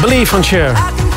Believe van Cher.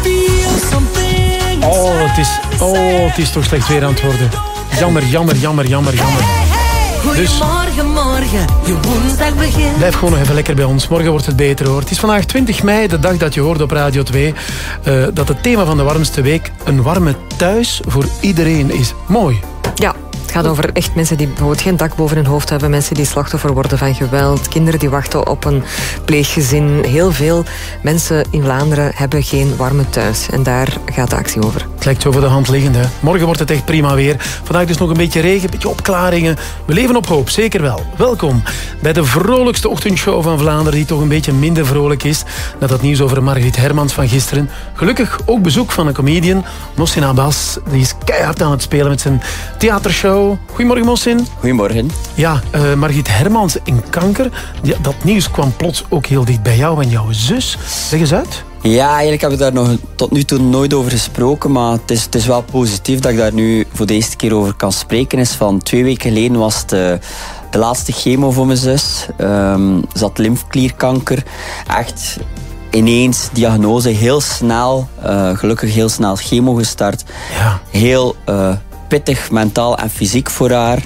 Het is toch slecht weer aan het worden. Jammer. Dus Goedemorgen, je woensdag begint. blijf gewoon nog even lekker bij ons. Morgen wordt het beter, hoor. Het is vandaag 20 mei, de dag dat je hoort op Radio 2... dat het thema van de warmste week een warme thuis voor iedereen is. Mooi. Ja. Het gaat over echt mensen die bijvoorbeeld geen dak boven hun hoofd hebben, mensen die slachtoffer worden van geweld, kinderen die wachten op een pleeggezin. Heel veel mensen in Vlaanderen hebben geen warme thuis. En daar gaat de actie over. Het lijkt zo voor de hand liggend, hè. Morgen wordt het echt prima weer. Vandaag dus nog een beetje regen, een beetje opklaringen. We leven op hoop, zeker wel. Welkom bij de vrolijkste ochtendshow van Vlaanderen, die toch een beetje minder vrolijk is. Net dat nieuws over Margriet Hermans van gisteren. Gelukkig ook bezoek van een comedian, Mohsin Abbas. Die is keihard aan het spelen met zijn theatershow. Goedemorgen, Mohsin. Goedemorgen. Ja, Margriet Hermans in kanker. Dat nieuws kwam plots ook heel dicht bij jou en jouw zus. Leg eens uit. Ja, eigenlijk heb ik daar nog tot nu toe nooit over gesproken, maar het is wel positief dat ik daar nu voor de eerste keer over kan spreken. Is van 2 weken geleden was het de laatste chemo voor mijn zus. Ze had lymfeklierkanker. Echt ineens diagnose, heel snel, gelukkig heel snel chemo gestart. Ja. Heel pittig, mentaal en fysiek voor haar.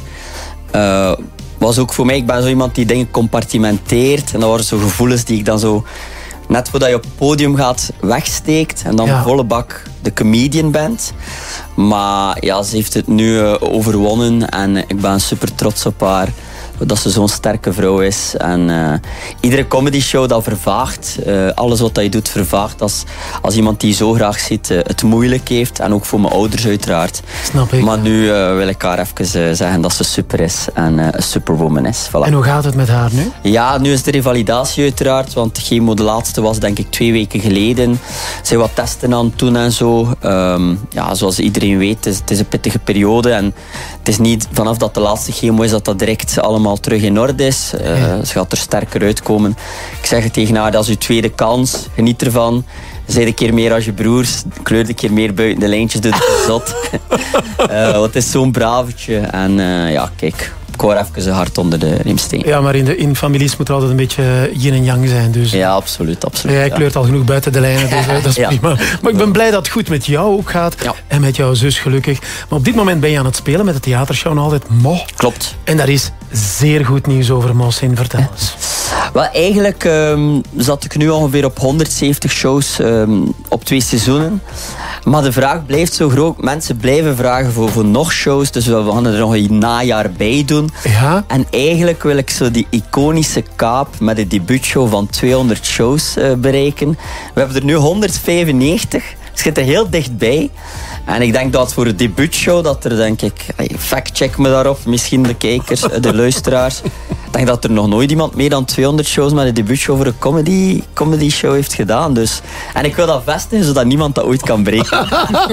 Was ook voor mij, ik ben zo iemand die dingen compartimenteert. En dat waren zo gevoelens die ik dan zo, net voordat je op het podium gaat, wegsteekt. En dan volle bak de comedian bent. Maar ja, ze heeft het nu overwonnen. En ik ben super trots op haar. Dat ze zo'n sterke vrouw is. En iedere comedy show dat vervaagt. Alles wat je doet vervaagt. Als iemand die zo graag ziet het moeilijk heeft. En ook voor mijn ouders uiteraard. Snap ik. Maar nu wil ik haar even zeggen dat ze super is. En een superwoman is. Voilà. En hoe gaat het met haar nu? Ja, nu is de revalidatie uiteraard. Want de chemo, de laatste was denk ik 2 weken geleden. Ze zijn wat testen aan het doen en zo. Ja, zoals iedereen weet, het is een pittige periode. En het is niet vanaf dat de laatste chemo is dat direct allemaal terug in orde is. Ze gaat er sterker uitkomen. Ik zeg het tegen haar, dat is uw tweede kans. Geniet ervan. Zij een keer meer als je broers. Kleur een keer meer buiten de lijntjes. Doe het zot. Want het is zo'n bravetje. En ja, kijk. Ik hoor even een hart onder de riem steken. Ja, maar in families moet er altijd een beetje yin en yang zijn. Dus. Ja, absoluut. Jij kleurt al genoeg buiten de lijnen, dus dat is prima. Maar ik ben blij dat het goed met jou ook gaat. Ja. En met jouw zus gelukkig. Maar op dit moment ben je aan het spelen met de theatershow nog altijd Mo. Klopt. En daar is zeer goed nieuws over, Mohsin. Vertel eens. Wel, eigenlijk zat ik nu ongeveer op 170 shows op 2 seizoenen. Maar de vraag blijft zo groot. Mensen blijven vragen voor nog shows. Dus we gaan er nog een najaar bij doen. Ja? En eigenlijk wil ik zo die iconische kaap met een debuutshow van 200 shows bereiken. We hebben er nu 195. Het zit er heel dichtbij. En ik denk dat voor de debuutshow, dat er denk ik, fact-check me daarop, misschien de kijkers, de luisteraars. Ik denk dat er nog nooit iemand meer dan 200 shows met een debuutshow voor een comedy show heeft gedaan. Dus. En ik wil dat vestigen, zodat niemand dat ooit kan breken.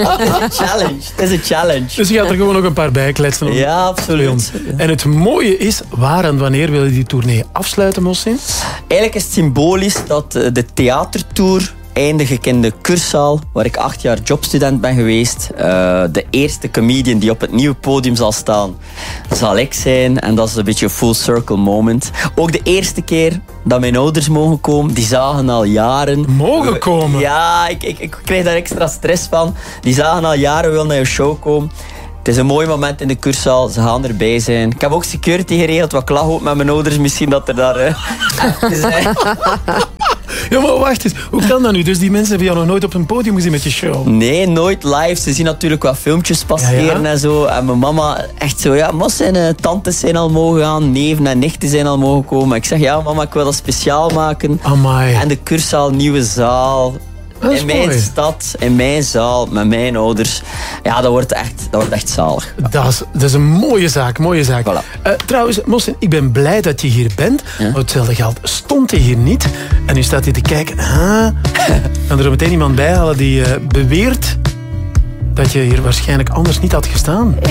Het is een challenge. Dus je gaat er gewoon nog een paar bij kletsen. Ja, absoluut. En het mooie is, waar en wanneer wil je die tournee afsluiten, Mohsin? Eigenlijk is het symbolisch dat de theatertour eindig ik in de Kurszaal, waar ik 8 jaar jobstudent ben geweest. De eerste comedian die op het nieuwe podium zal staan, zal ik zijn. En dat is een beetje een full circle moment. Ook de eerste keer dat mijn ouders mogen komen, die zagen al jaren... Mogen komen? Ja, ik krijg daar extra stress van. Die zagen al jaren, wil naar je show komen. Het is een mooi moment in de Kurszaal. Ze gaan erbij zijn. Ik heb ook security geregeld. Wat klacht ook met mijn ouders. Misschien dat er daar... Ja, maar wacht eens. Hoe kan dat nu? Dus die mensen hebben jou nog nooit op een podium gezien met je show? Nee, nooit live. Ze zien natuurlijk wat filmpjes passeren en zo. En mijn mama echt zo... Ja, zijn tantes zijn al mogen gaan. Neven en nichten zijn al mogen komen. Ik zeg, ja mama, ik wil dat speciaal maken. Amai. En de Kurszaal, nieuwe zaal... In mijn stad, in mijn zaal, met mijn ouders. Ja, dat wordt echt zalig. Ja. Dat is een mooie zaak, mooie zaak. Voilà. Trouwens, Mohsin, ik ben blij dat je hier bent. Ja? Maar hetzelfde geld stond je hier niet. En nu staat hij te kijken. Kan er zo meteen iemand bij halen die beweert dat je hier waarschijnlijk anders niet had gestaan.